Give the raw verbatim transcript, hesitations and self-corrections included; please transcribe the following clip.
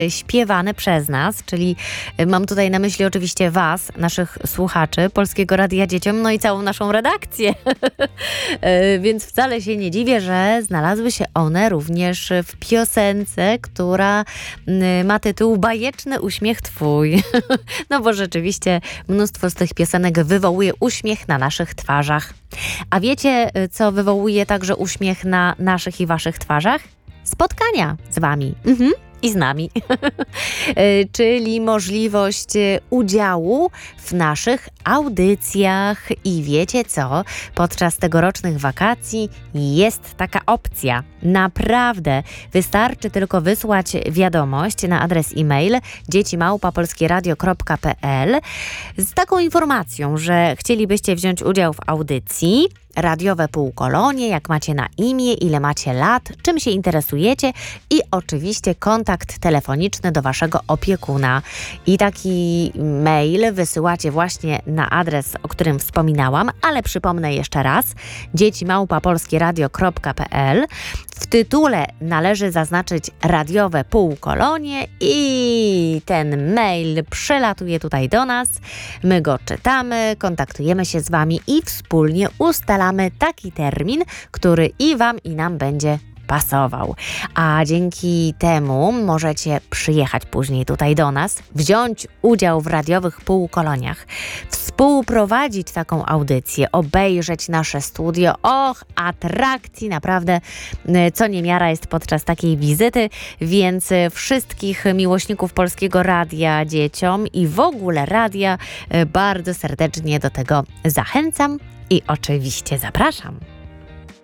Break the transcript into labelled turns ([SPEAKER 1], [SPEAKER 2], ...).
[SPEAKER 1] śpiewane przez nas, czyli mam tutaj na myśli oczywiście was, naszych słuchaczy Polskiego Radia Dzieciom, no i całą naszą redakcję. Więc wcale się nie dziwię, że znalazły się one również w piosence, która ma tytuł Bajeczny uśmiech twój. No bo rzeczywiście mnóstwo z tych piosenek wywołuje uśmiech na naszych twarzach. A wiecie, co wywołuje także uśmiech na naszych i waszych twarzach? Spotkania z wami. Mhm. I z nami. Czyli możliwość udziału w naszych audycjach. I wiecie co? Podczas tegorocznych wakacji jest taka opcja. Naprawdę. Wystarczy tylko wysłać wiadomość na adres e-mail dzieci małpa polskie radio kropka p l z taką informacją, że chcielibyście wziąć udział w audycji Radiowe Półkolonie, jak macie na imię, ile macie lat, czym się interesujecie i oczywiście kontakt telefoniczny do waszego opiekuna. I taki mail wysyłacie właśnie na adres, o którym wspominałam, ale przypomnę jeszcze raz, dzieci małpa polskie radio kropka p l. W tytule należy zaznaczyć Radiowe Półkolonie i ten mail przylatuje tutaj do nas. My go czytamy, kontaktujemy się z wami i wspólnie ustalamy taki termin, który i wam, i nam będzie pasował. A dzięki temu możecie przyjechać później tutaj do nas, wziąć udział w radiowych półkoloniach, współprowadzić taką audycję, obejrzeć nasze studio. Och, atrakcji naprawdę co niemiara jest podczas takiej wizyty, więc wszystkich miłośników Polskiego Radia Dzieciom i w ogóle radia bardzo serdecznie do tego zachęcam i oczywiście zapraszam.